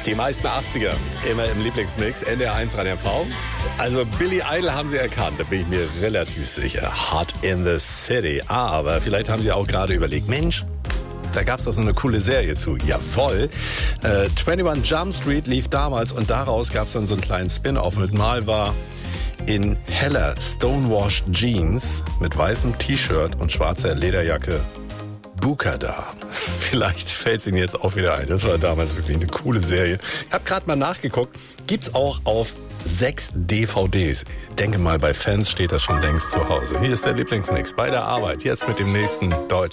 Die meisten 80er, immer im Lieblingsmix, NDR 1 Rhein MV. Also Billy Idol haben Sie erkannt, da bin ich mir relativ sicher. Hot in the City. Aber vielleicht haben Sie auch gerade überlegt, Mensch, da gab es doch so eine coole Serie zu. Jawohl. 21 Jump Street lief damals und daraus gab es dann so einen kleinen Spin-off mit Mal war in heller Stonewashed Jeans mit weißem T-Shirt und schwarzer Lederjacke Buka da. Vielleicht fällt es Ihnen jetzt auch wieder ein. Das war damals wirklich eine coole Serie. Ich habe gerade mal nachgeguckt. Gibt's auch auf 6 DVDs. Ich denke mal, bei Fans steht das schon längst zu Hause. Hier ist der Lieblingsmix bei der Arbeit. Jetzt mit dem nächsten Deutsch.